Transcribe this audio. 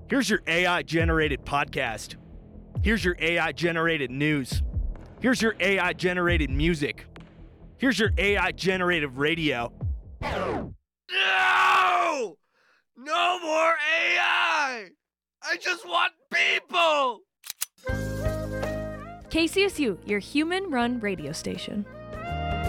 Here's your AI-generated podcast. Here's your AI-generated news. Here's your AI-generated music. Here's your AI-generated radio. No! No more AI! I just want people! KCSU, your human-run radio station.